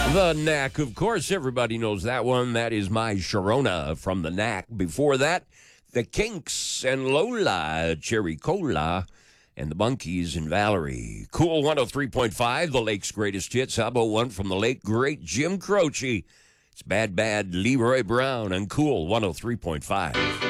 The Knack, of course, everybody knows that one. That is My Sharona from The Knack. Before that, The Kinks and Lola, Cherry Cola, and the Monkees and Valerie. Cool 103.5, the Lake's greatest hits. How about one from the late, great Jim Croce? It's Bad Bad Leroy Brown and Cool 103.5.